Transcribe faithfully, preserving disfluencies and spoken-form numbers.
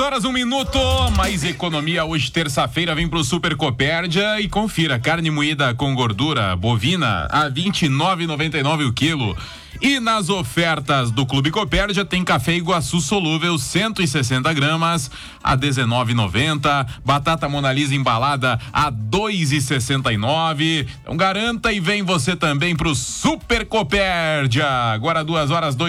horas, um minuto. Mais economia hoje, terça-feira, vem pro Super Copérdia e confira. Carne moída com gordura bovina a vinte e nove reais e noventa e nove centavos o quilo. E nas ofertas do Clube Copérdia tem café Iguaçu solúvel cento e sessenta gramas a dezenove reais e noventa centavos, batata Mona Lisa embalada a dois reais e sessenta e nove centavos. Então garanta e vem você também pro Super Copérdia. Agora duas horas, dois